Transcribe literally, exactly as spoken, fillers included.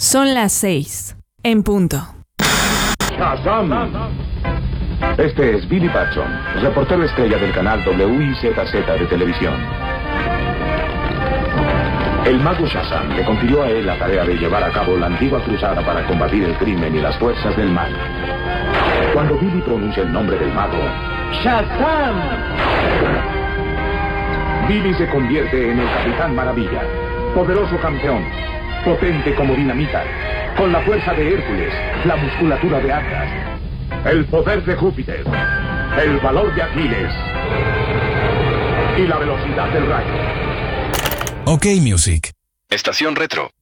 Son las seis, en punto. ¡Shazam! Este es Billy Batson, reportero estrella del canal W I Z Z de televisión. El mago Shazam le confirió a él la tarea de llevar a cabo la antigua cruzada para combatir el crimen y las fuerzas del mal. Cuando Billy pronuncia el nombre del mago, ¡Shazam!, Billy se convierte en el Capitán Maravilla, poderoso campeón, potente como dinamita, con la fuerza de Hércules, la musculatura de Atlas, el poder de Júpiter, el valor de Aquiles y la velocidad del rayo. OK Music. Estación Retro.